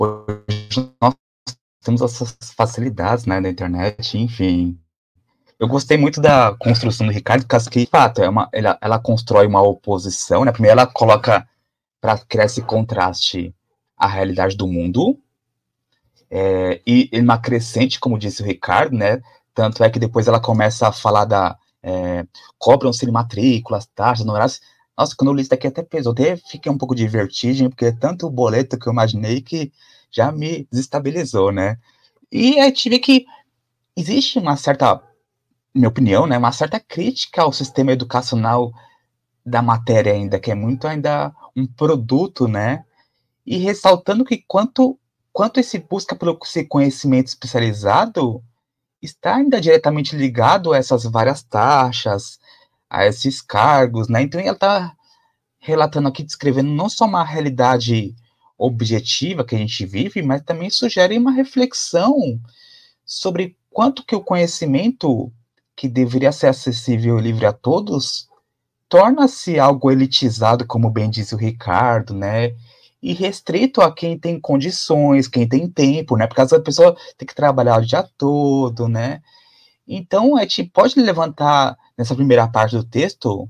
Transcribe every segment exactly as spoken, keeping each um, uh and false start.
Hoje nós temos essas facilidades, né, da internet, enfim. Eu gostei muito da construção do Ricardo, por causa que, de fato, é uma ela ela constrói uma oposição, né, primeiro ela coloca pra criar esse contraste a realidade do mundo, eh, e e numa crescente, como disse o Ricardo, né, tanto é que depois ela começa a falar da eh, cobram-se matrículas, taxas, honorários. Nossa, quando eu li isso daqui até pesou, até fiquei um pouco de vertigem, porque é tanto boleto que eu imaginei que já me desestabilizou, né. E aí tive que existe uma certa minha opinião, né, uma certa crítica ao sistema educacional da matéria ainda, que é muito ainda um produto, né, e ressaltando que quanto quanto esse busca pelo esse conhecimento especializado, está ainda diretamente ligado a essas várias taxas, a esses cargos, né, então ela tá relatando aqui, descrevendo não só uma realidade objetiva que a gente vive, mas também sugere uma reflexão sobre quanto que o conhecimento, que deveria ser acessível e livre a todos, torna-se algo elitizado, como bem disse o Ricardo, né, e restrito a quem tem condições, quem tem tempo, né, porque às vezes a pessoa tem que trabalhar o dia todo, né. Então, a gente pode levantar, nessa primeira parte do texto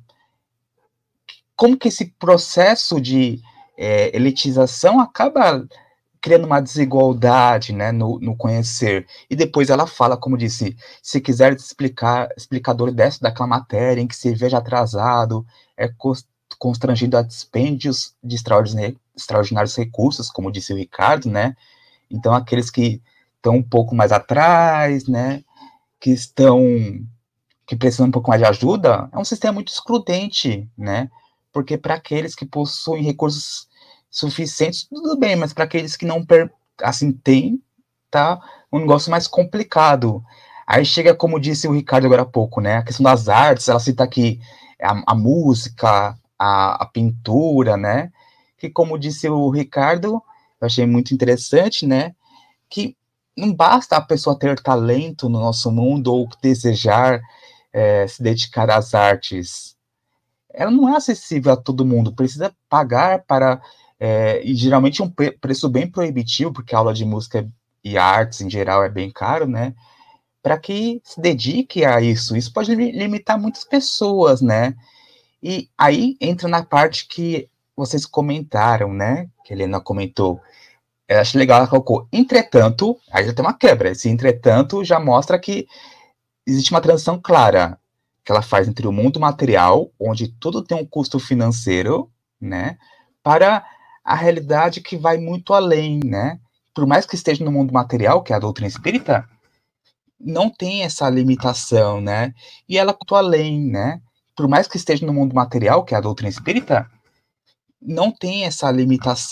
como que esse processo de, eh, elitização acaba criando uma desigualdade, né, no no conhecer. E depois ela fala, como disse: "Se quiser explicar explicador dessa daquela matéria em que se veja atrasado, é cos constrangido a dispêndios de extraordine extraordinários recursos", como disse o Ricardo, né. Então aqueles que estão um pouco mais atrás, né, que estão que precisam um pouco mais de ajuda, é um sistema muito excludente, né, porque para aqueles que possuem recursos suficientes, tudo bem, mas para aqueles que não per assim, têm, tá um negócio mais complicado. Aí chega, como disse o Ricardo agora há pouco, né, a questão das artes, ela cita aqui a a música, a a pintura, né, que como disse o Ricardo, eu achei muito interessante, né, que não basta a pessoa ter talento no nosso mundo ou desejar, eh, se dedicar às artes. Ela não é acessível a todo mundo, precisa pagar para, eh, e geralmente um pre preço bem proibitivo, porque a aula de música e artes em geral é bem caro, né, pra que se dedique a isso. Isso pode li limitar muitas pessoas, né. E aí entra na parte que vocês comentaram, né, que a Helena comentou. Eu acho legal, ela colocou: "Entretanto", aí já tem uma quebra, esse entretanto já mostra que existe uma transição clara, que ela faz entre o mundo material, onde tudo tem um custo financeiro, né, para a realidade que vai muito além, né. Por mais que esteja no mundo material, que é a doutrina espírita, não tem essa limitação, né. E ela muito além, né. Por mais que esteja no mundo material, que é a doutrina espírita, não tem essa limitação